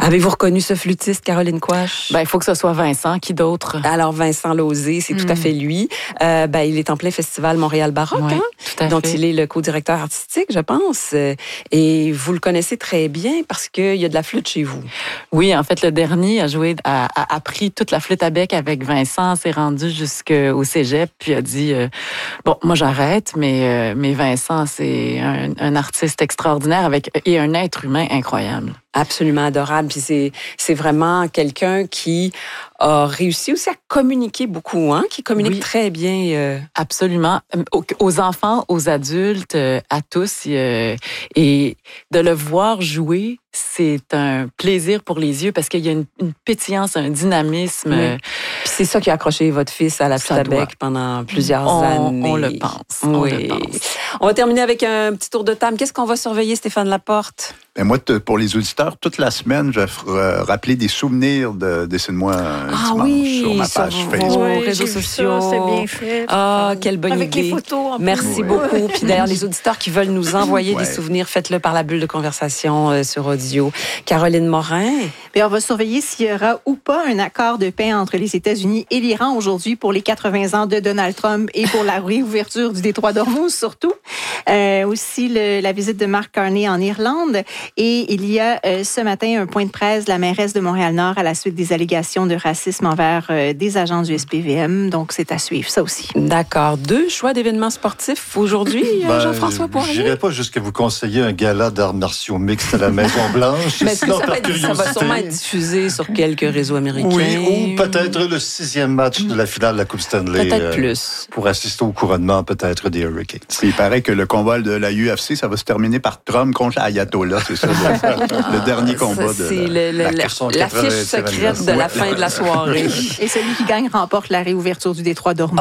Avez-vous reconnu ce flûtiste, Caroline Quach? Il faut que ce soit Vincent. Qui d'autre? Alors, Vincent Lauzé, c'est tout à fait lui. Il est en plein festival Montréal Baroque, oui, tout à dont fait. il est le co-directeur artistique, je pense. Et vous le connaissez très bien parce qu'il y a de la flûte chez vous. Oui, en fait, le dernier a appris toute la flûte à bec avec Vincent, s'est rendu jusqu'au cégep, puis a dit, moi j'arrête, mais Vincent, c'est un artiste extraordinaire et un être humain incroyable. Absolument adorable. Puis c'est vraiment quelqu'un qui a réussi aussi à communiquer beaucoup, qui communique très bien. Absolument. Aux enfants, aux adultes, à tous. Et de le voir jouer, c'est un plaisir pour les yeux parce qu'il y a une pétillance, un dynamisme. Oui. Puis c'est ça qui a accroché votre fils à la flûte à bec pendant plusieurs années. On le pense. Oui. On va terminer avec un petit tour de table. Qu'est-ce qu'on va surveiller, Stéphane Laporte? Moi, pour les auditeurs, toute la semaine, je vais rappeler des souvenirs de Dessine-moi un dimanche sur ma page Facebook. Vos réseaux sociaux. Ça, c'est bien fait. Ah, quelle bonne avec idée. Les photos. Merci beaucoup. Puis d'ailleurs, les auditeurs qui veulent nous envoyer des souvenirs, faites-le par la bulle de conversation sur audio. Caroline Morin. Bien, on va surveiller s'il y aura ou pas un accord de paix entre les États-Unis et l'Iran aujourd'hui pour les 80 ans de Donald Trump et pour la réouverture du détroit d'Ormuz surtout. Aussi la visite de Mark Carney en Irlande. Et il y a ce matin un point de presse de la mairesse de Montréal-Nord à la suite des allégations de racisme envers des agents du SPVM. Donc, c'est à suivre, ça aussi. D'accord. 2 choix d'événements sportifs aujourd'hui, Jean-François Poirier? Je n'irai pas jusqu'à vous conseiller un gala d'arts martiaux mixtes à la Maison-Blanche. Mais ça va sûrement être diffusé sur quelques réseaux américains. Oui, ou peut-être le 6e match de la finale de la Coupe Stanley. Peut-être plus. Pour assister au couronnement, peut-être, des Hurricanes. Il paraît que le combat de la UFC, ça va se terminer par Trump contre Ayatollah. C'est ça, le dernier combat de l'affiche secrète de la fin de la soirée. Et celui qui gagne remporte la réouverture du détroit d'Ormuz.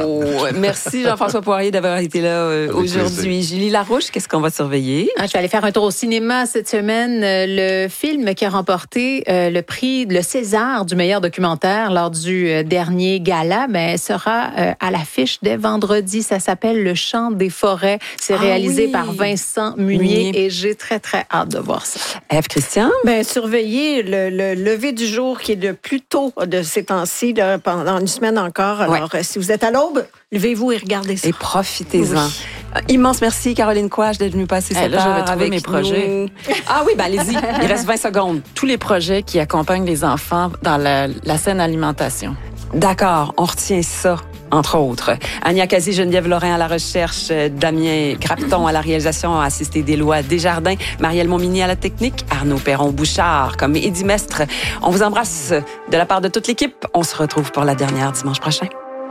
Merci Jean-François Poirier d'avoir été là aujourd'hui. Julie Larouche, qu'est-ce qu'on va surveiller? Je vais aller faire un tour au cinéma cette semaine. Le film qui a remporté le prix, le César du meilleur documentaire lors du dernier gala, sera à l'affiche dès vendredi. Ça s'appelle Le Chant des forêts. C'est réalisé par Vincent Munier et j'ai très, très hâte de voir ça. Ève Christian? Surveiller le lever du jour qui est le plus tôt de ces temps-ci, là, pendant une semaine encore. Alors, si vous êtes à l'aube, levez-vous et regardez ça. Et profitez-en. Immense merci, Caroline Quach, d'être venue passer cette heure avec mes projets. Ah oui, allez-y. Il reste 20 secondes. Tous les projets qui accompagnent les enfants dans la saine alimentation. D'accord, on retient ça, entre autres. Ania Kazi, Geneviève Lorrain à la recherche, Damien Crapton à la réalisation, assisté d'Éloi Desjardins, Marielle Montmini à la technique, Arnaud Perron-Bouchard comme Eddie Mestre. On vous embrasse de la part de toute l'équipe. On se retrouve pour la dernière dimanche prochain.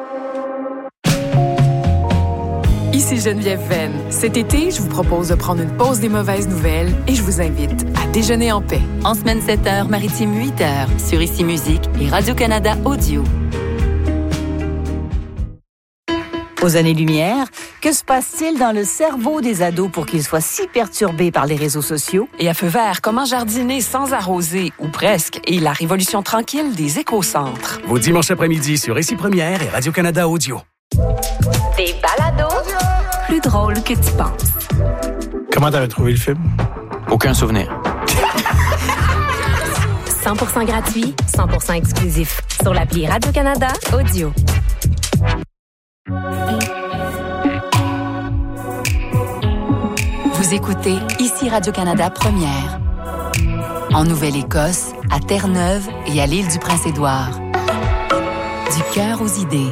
Ici Geneviève Venn. Cet été, je vous propose de prendre une pause des mauvaises nouvelles et je vous invite à déjeuner en paix. En semaine 7h, maritime 8h, sur Ici Musique et Radio-Canada Audio. Aux années-lumière, que se passe-t-il dans le cerveau des ados pour qu'ils soient si perturbés par les réseaux sociaux? Et à feu vert, comment jardiner sans arroser, ou presque, et la révolution tranquille des écocentres. Vos dimanches après-midi sur Ici Première et Radio-Canada Audio. Des balados plus drôles que tu penses. Comment t'avais trouvé le film? Aucun souvenir. 100% gratuit, 100% exclusif. Sur l'appli Radio-Canada Audio. Vous écoutez Ici Radio-Canada Première. En Nouvelle-Écosse, à Terre-Neuve et à l'île du Prince-Édouard. Du cœur aux idées.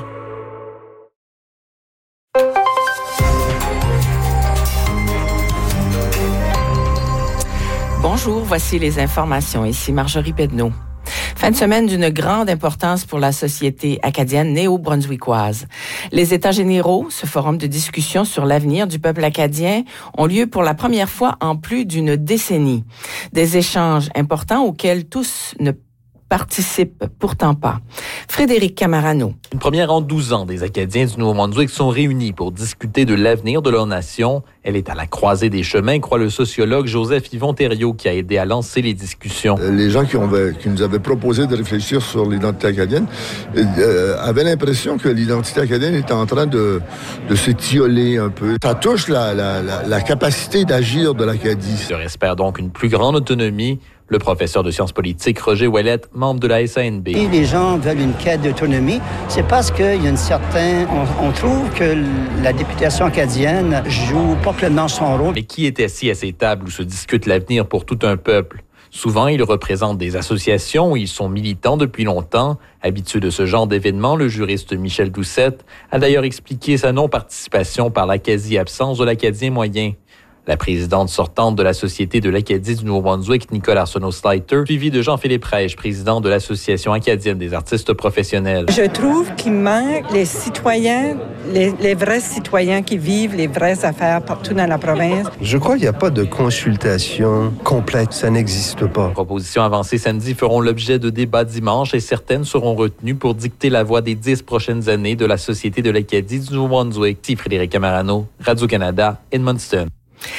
Bonjour, voici les informations. Ici Marjorie Pedneau. Fin de semaine d'une grande importance pour la société acadienne néo-brunswickoise. Les États généraux, ce forum de discussion sur l'avenir du peuple acadien, ont lieu pour la première fois en plus d'une décennie. Des échanges importants auxquels tous ne participent pourtant pas. Frédéric Camarano. Une première en 12 ans des Acadiens du Nouveau-Brunswick sont réunis pour discuter de l'avenir de leur nation. Elle est à la croisée des chemins, croit le sociologue Joseph Yvon-Thériault, qui a aidé à lancer les discussions. Les gens qui nous avaient proposé de réfléchir sur l'identité acadienne avaient l'impression que l'identité acadienne était en train de s'étioler un peu. Ça touche la capacité d'agir de l'Acadie. Ils espèrent donc une plus grande autonomie Le professeur de sciences politiques Roger Ouellette, membre de la SANB. Si les gens veulent une quête d'autonomie, c'est parce qu'il y a une certaine... On trouve que la députation acadienne joue pas pleinement son rôle. Mais qui est assis à ces tables où se discute l'avenir pour tout un peuple? Souvent, ils représentent des associations où ils sont militants depuis longtemps. Habitué de ce genre d'événement, le juriste Michel Doucette a d'ailleurs expliqué sa non-participation par la quasi-absence de l'Acadien moyen. La présidente sortante de la Société de l'Acadie du Nouveau-Brunswick, Nicole Arsenault-Slater, suivie de Jean-Philippe Reich, président de l'Association acadienne des artistes professionnels. Je trouve qu'il manque les citoyens, les vrais citoyens qui vivent les vraies affaires partout dans la province. Je crois qu'il n'y a pas de consultation complète. Ça n'existe pas. Les propositions avancées samedi feront l'objet de débats dimanche et certaines seront retenues pour dicter la voie des 10 prochaines années de la Société de l'Acadie du Nouveau-Brunswick. Ici Frédéric Camarano, Radio-Canada, Edmundston.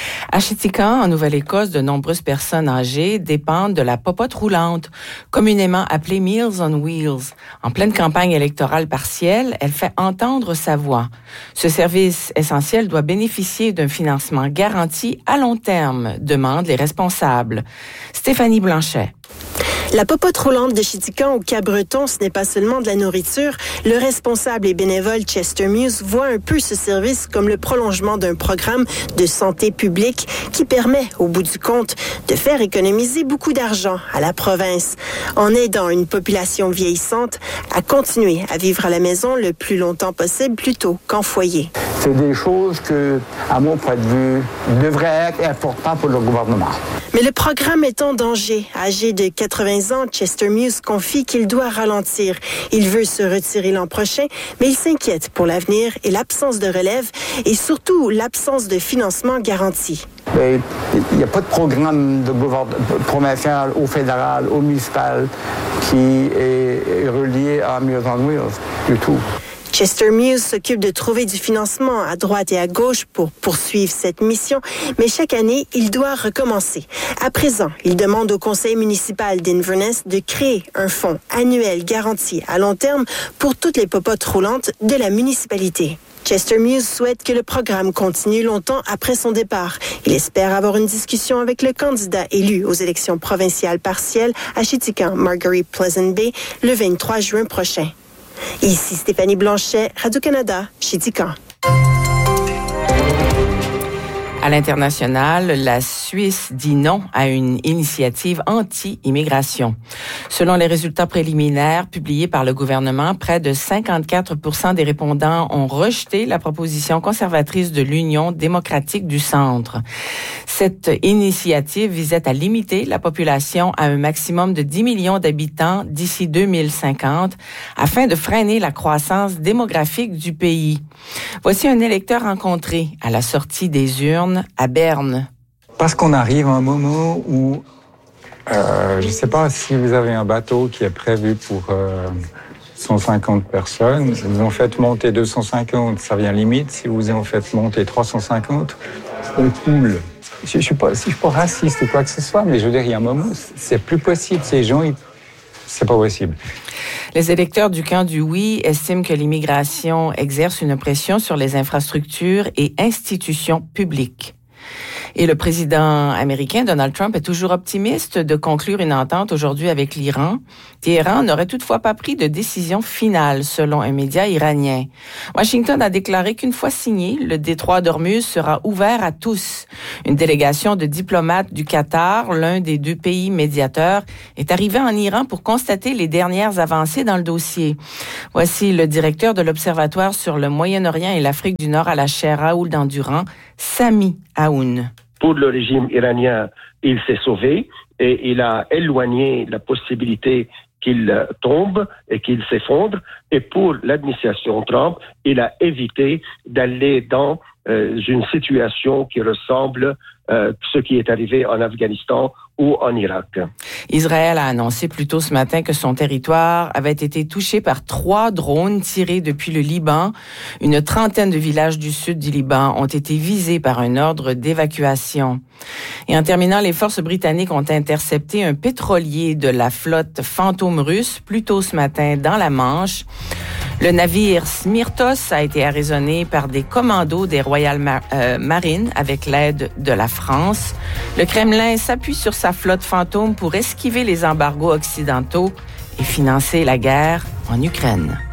À Chitican, en Nouvelle-Écosse, de nombreuses personnes âgées dépendent de la popote roulante, communément appelée Meals on Wheels. En pleine campagne électorale partielle, elle fait entendre sa voix. Ce service essentiel doit bénéficier d'un financement garanti à long terme, demandent les responsables. Stéphanie Blanchet. La popote roulante de Chitican au Cap-Breton, ce n'est pas seulement de la nourriture. Le responsable et bénévole Chester Muse voit un peu ce service comme le prolongement d'un programme de santé publique qui permet, au bout du compte, de faire économiser beaucoup d'argent à la province, en aidant une population vieillissante à continuer à vivre à la maison le plus longtemps possible plutôt qu'en foyer. C'est des choses que, à mon point de vue, devraient être importantes pour le gouvernement. Mais le programme est en danger. Âgé de 80 ans, Chester Muse confie qu'il doit ralentir. Il veut se retirer l'an prochain, mais il s'inquiète pour l'avenir et l'absence de relève et surtout l'absence de financement garanti. Il n'y a pas de programme de provincial, au fédéral, au municipal qui est relié à Meals on Wheels du tout. Chester Muse s'occupe de trouver du financement à droite et à gauche pour poursuivre cette mission, mais chaque année, il doit recommencer. À présent, il demande au conseil municipal d'Inverness de créer un fonds annuel garanti à long terme pour toutes les popotes roulantes de la municipalité. Chester Muse souhaite que le programme continue longtemps après son départ. Il espère avoir une discussion avec le candidat élu aux élections provinciales partielles à Chitican, Marguerite Pleasant Bay, le 23 juin prochain. Ici Stéphanie Blanchet, Radio-Canada, Chitican. À l'international, la Suisse dit non à une initiative anti-immigration. Selon les résultats préliminaires publiés par le gouvernement, près de 54% des répondants ont rejeté la proposition conservatrice de l'Union démocratique du Centre. Cette initiative visait à limiter la population à un maximum de 10 millions d'habitants d'ici 2050 afin de freiner la croissance démographique du pays. Voici un électeur rencontré à la sortie des urnes à Berne. Parce qu'on arrive à un moment où, je ne sais pas si vous avez un bateau qui est prévu pour 150 personnes, vous en faites monter 250, ça vient limite. Si vous en faites monter 350, on coule. Je ne suis pas raciste ou quoi que ce soit, mais je veux dire, il y a un moment où c'est plus possible. Ces gens, c'est pas possible. Les électeurs du camp du oui estiment que l'immigration exerce une pression sur les infrastructures et institutions publiques. Et le président américain Donald Trump est toujours optimiste de conclure une entente aujourd'hui avec l'Iran. Téhéran n'aurait toutefois pas pris de décision finale, selon un média iranien. Washington a déclaré qu'une fois signé, le détroit d'Ormuz sera ouvert à tous. Une délégation de diplomates du Qatar, l'un des deux pays médiateurs, est arrivée en Iran pour constater les dernières avancées dans le dossier. Voici le directeur de l'Observatoire sur le Moyen-Orient et l'Afrique du Nord à la chaire Raoul d'Endurant, Sami Aoun. Pour le régime iranien, il s'est sauvé et il a éloigné la possibilité qu'il tombe et qu'il s'effondre. Et pour l'administration Trump, il a évité d'aller dans une situation qui ressemble à ce qui est arrivé en Afghanistan ou en Irak. Israël a annoncé plus tôt ce matin que son territoire avait été touché par 3 drones tirés depuis le Liban. Une trentaine de villages du sud du Liban ont été visés par un ordre d'évacuation. Et en terminant, les forces britanniques ont intercepté un pétrolier de la flotte Fantôme russe plus tôt ce matin dans la Manche. Le navire Smirtos a été arraisonné par des commandos des Royal Marines avec l'aide de la France. Le Kremlin s'appuie sur sa flotte fantôme pour esquiver les embargos occidentaux et financer la guerre en Ukraine.